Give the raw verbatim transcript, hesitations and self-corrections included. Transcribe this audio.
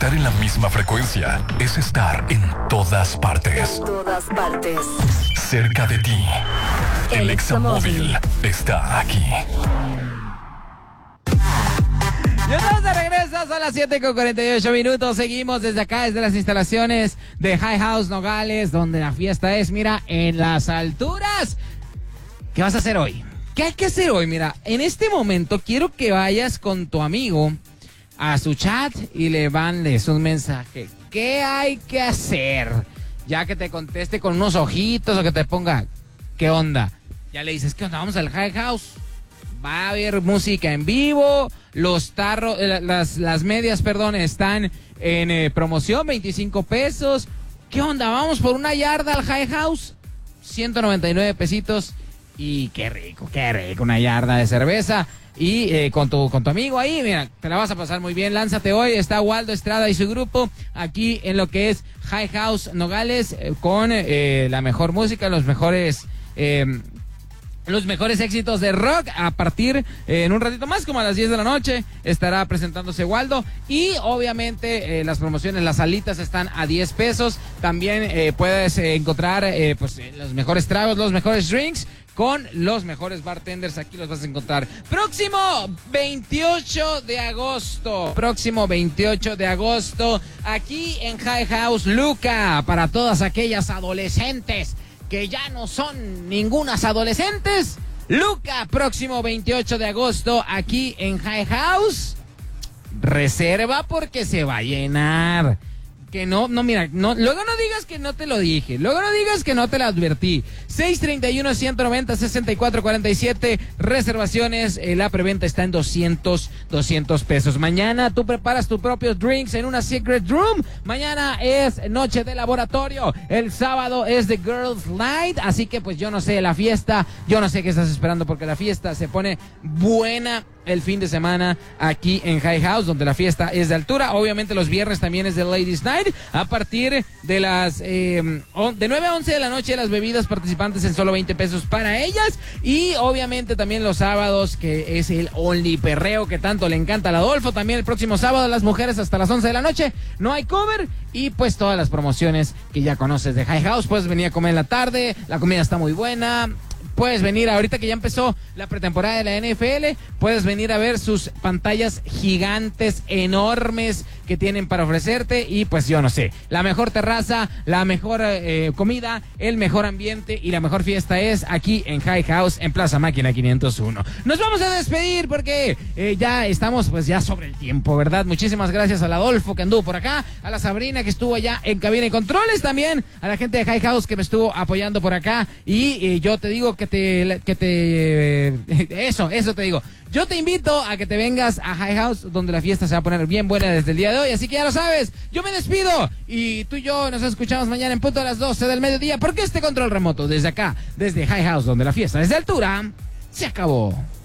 Estar en la misma frecuencia es estar en todas partes. En todas partes. Cerca de ti. El, el Examóvil está aquí. Ya estamos de regreso, son las siete con cuarenta y ocho minutos. Seguimos desde acá, desde las instalaciones de High House Nogales, donde la fiesta es, mira, en las alturas. ¿Qué vas a hacer hoy? ¿Qué hay que hacer hoy? Mira, en este momento quiero que vayas con tu amigo a su chat y le mandes un mensaje. ¿Qué hay que hacer? Ya que te conteste con unos ojitos o que te ponga, ¿qué onda? Ya le dices, ¿qué onda? Vamos al High House. Va a haber música en vivo, los tarros, las, las medias, perdón, están en eh, promoción, veinticinco pesos. ¿Qué onda? Vamos por una yarda al High House, ciento noventa y nueve pesitos. Y qué rico, qué rico, una yarda de cerveza. Y eh, con tu con tu amigo ahí, mira, te la vas a pasar muy bien. Lánzate hoy, está Waldo Estrada y su grupo aquí en lo que es High House Nogales, eh, con eh, la mejor música, los mejores... Eh, Los mejores éxitos de rock. A partir eh, en un ratito más, como a las diez de la noche, estará presentándose Waldo. Y obviamente eh, las promociones, las alitas están a diez pesos. También eh, puedes eh, encontrar eh, pues, eh, los mejores tragos, los mejores drinks, con los mejores bartenders. Aquí los vas a encontrar. Próximo veintiocho de agosto. Próximo veintiocho de agosto. Aquí en High House Luca. Para todas aquellas adolescentes que ya no son ningunas adolescentes. Luca, próximo veintiocho de agosto, aquí en High House. Reserva porque se va a llenar. Que no, no, mira, no, luego no digas que no te lo dije, luego no digas que no te lo advertí. seis treinta y uno, ciento noventa, sesenta y cuatro cuarenta y siete, reservaciones, eh, la preventa está en doscientos, doscientos pesos. Mañana tú preparas tus propios drinks en una secret room. Mañana es noche de laboratorio, el sábado es The Girls Night, así que pues yo no sé, la fiesta, yo no sé qué estás esperando, porque la fiesta se pone buena el fin de semana aquí en High House, donde la fiesta es de altura. Obviamente los viernes también es de Ladies Night, a partir de las eh, de nueve a once de la noche, las bebidas participantes en solo veinte pesos para ellas. Y obviamente también los sábados, que es el only perreo que tanto le encanta al Adolfo. También el próximo sábado las mujeres hasta las once de la noche, no hay cover. Y pues todas las promociones que ya conoces de High House. Puedes venir a comer en la tarde, la comida está muy buena. Puedes venir, ahorita que ya empezó la pretemporada de la N F L, puedes venir a ver sus pantallas gigantes, enormes, que tienen para ofrecerte. Y pues yo no sé, la mejor terraza, la mejor eh, comida, el mejor ambiente y la mejor fiesta es aquí en High House, en Plaza Máquina quinientos uno. Nos vamos a despedir porque eh, ya estamos pues ya sobre el tiempo, ¿verdad? Muchísimas gracias al Adolfo que anduvo por acá, a la Sabrina que estuvo allá en cabina y controles, también a la gente de High House que me estuvo apoyando por acá. Y eh, yo te digo que te, que te, eh, eso, eso te digo. Yo te invito a que te vengas a High House, donde la fiesta se va a poner bien buena desde el día de hoy. Así que ya lo sabes, yo me despido y tú y yo nos escuchamos mañana en punto a las doce del mediodía, porque este control remoto desde acá, desde High House, donde la fiesta desde altura se acabó.